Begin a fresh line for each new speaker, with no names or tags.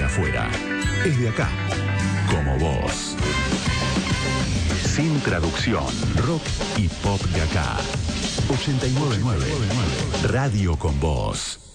de afuera. Es de acá, como vos. Sin traducción, rock y pop de acá. 89.9 Radio con Vos.